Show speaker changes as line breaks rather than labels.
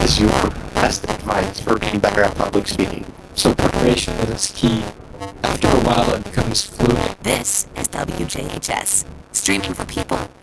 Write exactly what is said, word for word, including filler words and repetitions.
is your best advice for getting better at public speaking?
So preparation is key. After a while, it becomes fluid.
This is W J H S, streaming for people